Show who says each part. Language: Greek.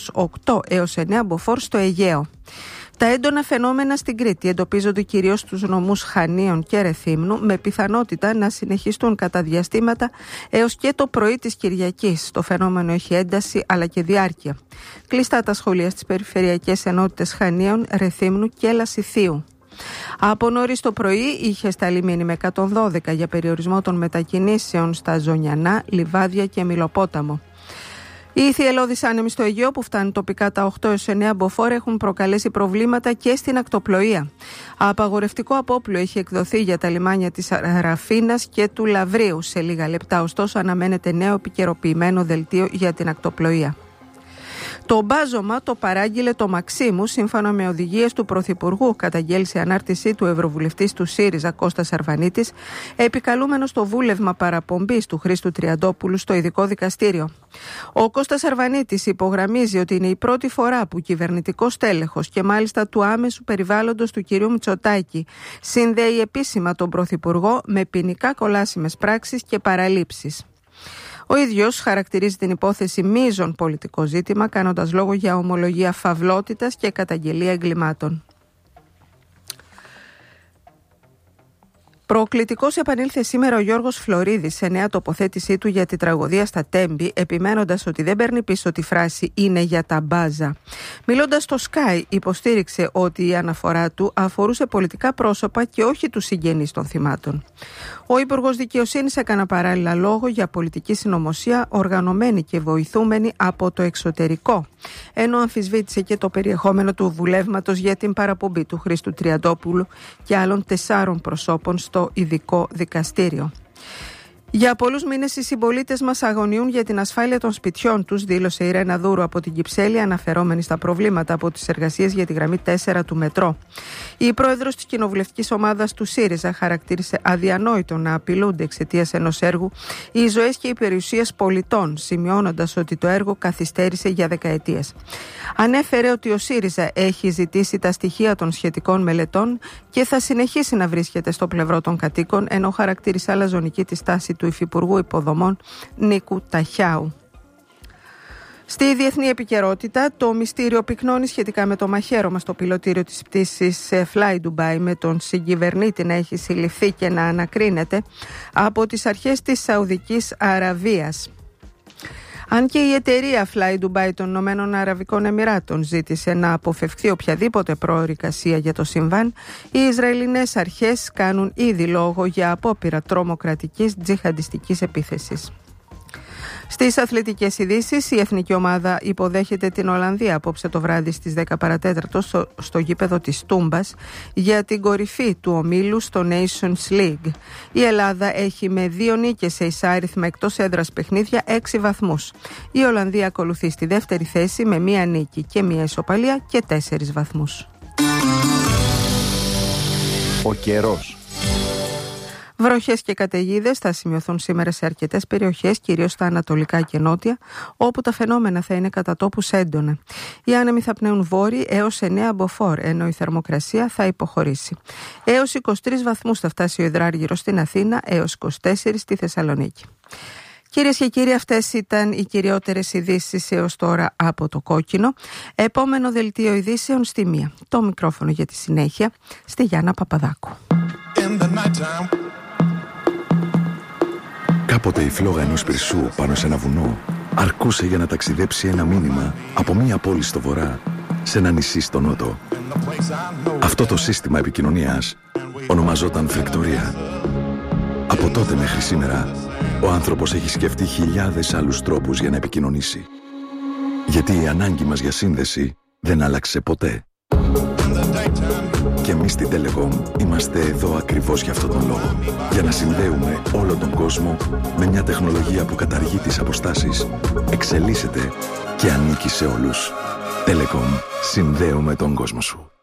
Speaker 1: άλλους 8 έως 9 μποφόρ στο Αιγαίο. Τα έντονα φαινόμενα στην Κρήτη εντοπίζονται κυρίως στους νομούς Χανίων και Ρεθύμνου, με πιθανότητα να συνεχιστούν κατά διαστήματα έως και το πρωί της Κυριακής. Το φαινόμενο έχει ένταση αλλά και διάρκεια. Κλειστά τα σχολεία στις περιφερειακές ενότητες Χανίων, Ρεθύμνου και Λασιθίου. Από νωρίς το πρωί είχε σταλεί μήνυμα 112 για περιορισμό των μετακινήσεων στα Ζωνιανά, Λιβάδια και Μυλοπόταμο. Οι θυελλώδεις άνεμοι στο Αιγαίο, που φτάνουν τοπικά τα 8 έως 9 μποφόρ, έχουν προκαλέσει προβλήματα και στην ακτοπλοεία. Απαγορευτικό απόπλοιο έχει εκδοθεί για τα λιμάνια της Ραφίνας και του Λαβρίου. Σε λίγα λεπτά, ωστόσο, αναμένεται νέο επικαιροποιημένο δελτίο για την ακτοπλοεία. Το μπάζωμα το παράγγειλε το Μαξίμου σύμφωνα με οδηγίες του Πρωθυπουργού, καταγγέλει σε ανάρτησή του Ευρωβουλευτής του ΣΥΡΙΖΑ Κώστας Αρβανίτης, επικαλούμενος στο βούλευμα παραπομπής του Χρήστου Τριαντόπουλου στο ειδικό δικαστήριο. Ο Κώστας Αρβανίτης υπογραμμίζει ότι είναι η πρώτη φορά που κυβερνητικός τέλεχος και μάλιστα του άμεσου περιβάλλοντος του κυρίου Μητσοτάκη συνδέει επίσημα τον Πρωθυπουργό με ποινικά κολάσιμες πράξεις και παραλήψεις. Ο ίδιος χαρακτηρίζει την υπόθεση μείζον πολιτικό ζήτημα, κάνοντας λόγο για ομολογία φαυλότητας και καταγγελία εγκλημάτων. Προκλητικός επανήλθε σήμερα ο Γιώργος Φλωρίδης σε νέα τοποθέτησή του για τη τραγωδία στα Τέμπη, επιμένοντας ότι δεν παίρνει πίσω τη φράση «είναι για τα μπάζα». Μιλώντας στο Sky, υποστήριξε ότι η αναφορά του αφορούσε πολιτικά πρόσωπα και όχι τους συγγενείς των θυμάτων. Ο Υπουργός Δικαιοσύνης έκανε παράλληλα λόγο για πολιτική συνωμοσία οργανωμένη και βοηθούμενη από το εξωτερικό, ενώ αμφισβήτησε και το περιεχόμενο του βουλεύματος για την παραπομπή του Χρήστου Τριαντόπουλου και άλλων 4 προσώπων στο ειδικό δικαστήριο. Για πολλούς μήνες οι συμπολίτες μας αγωνιούν για την ασφάλεια των σπιτιών τους, δήλωσε η Ρένα Δούρου από την Κυψέλη, αναφερόμενη στα προβλήματα από τις εργασίες για τη γραμμή 4 του μετρό. Η πρόεδρος της κοινοβουλευτικής ομάδας του ΣΥΡΙΖΑ χαρακτήρισε αδιανόητο να απειλούνται εξαιτίας ενός έργου οι ζωές και οι περιουσίες πολιτών, σημειώνοντας ότι το έργο καθυστέρησε για δεκαετίες. Ανέφερε ότι ο ΣΥΡΙΖΑ έχει ζητήσει τα στοιχεία των σχετικών μελετών και θα συνεχίσει να βρίσκεται στο πλευρό των κατοίκων, ενώ χαρακτήρισε αλαζονική τη στάση του Υφυπουργού Υποδομών Νίκου Ταχιάου. Στη διεθνή επικαιρότητα, το μυστήριο πυκνώνει σχετικά με το μαχαίρωμα στο πιλωτήριο της πτήσης Fly Dubai, με τον συγκυβερνήτη να έχει συλληφθεί και να ανακρίνεται από τις αρχές της Σαουδικής Αραβίας. Αν και η εταιρεία Fly Dubai των Ηνωμένων Αραβικών Εμιράτων ζήτησε να αποφευχθεί οποιαδήποτε προορικασία για το συμβάν, οι Ισραηλινές αρχές κάνουν ήδη λόγο για απόπειρα τρομοκρατικής τζιχαντιστικής επίθεσης. Στις αθλητικές ειδήσεις, η εθνική ομάδα υποδέχεται την Ολλανδία απόψε το βράδυ στις 10 παρατέταρτο στο γήπεδο της Τούμπας για την κορυφή του ομίλου στο Nations League. Η Ελλάδα έχει με 2 νίκες σε εισάριθμα εκτός έδρας παιχνίδια 6 βαθμούς. Η Ολλανδία ακολουθεί στη δεύτερη θέση με 1 νίκη και 1 ισοπαλία και 4 βαθμούς.
Speaker 2: Ο καιρός.
Speaker 1: Βροχές και καταιγίδες θα σημειωθούν σήμερα σε αρκετές περιοχές, κυρίως στα ανατολικά και νότια, όπου τα φαινόμενα θα είναι κατά τόπους έντονα. Οι άνεμοι θα πνέουν βόρειοι έως 9 μποφόρ, ενώ η θερμοκρασία θα υποχωρήσει. Έως 23 βαθμούς θα φτάσει ο υδράργυρος στην Αθήνα, έως 24 στη Θεσσαλονίκη. Κυρίες και κύριοι, αυτές ήταν οι κυριότερες ειδήσεις έως τώρα από το Κόκκινο. Επόμενο δελτίο ειδήσεων στη 1. Το μικρόφωνο για τη συνέχεια στη Γιάννα Παπαδάκου.
Speaker 3: Κάποτε η φλόγα ενός πυρσού πάνω σε ένα βουνό αρκούσε για να ταξιδέψει ένα μήνυμα από μία πόλη στο βορρά σε ένα νησί στο νότο. Αυτό το σύστημα επικοινωνίας ονομαζόταν φρεκτορία. Από τότε μέχρι σήμερα, ο άνθρωπος έχει σκεφτεί χιλιάδες άλλους τρόπους για να επικοινωνήσει. Γιατί η ανάγκη μας για σύνδεση δεν άλλαξε ποτέ. Και εμείς στην Telecom είμαστε εδώ ακριβώς για αυτόν τον λόγο. Για να συνδέουμε όλο τον κόσμο με μια τεχνολογία που καταργεί τις αποστάσεις, εξελίσσεται και ανήκει σε όλους. Telecom, συνδέουμε τον κόσμο σου.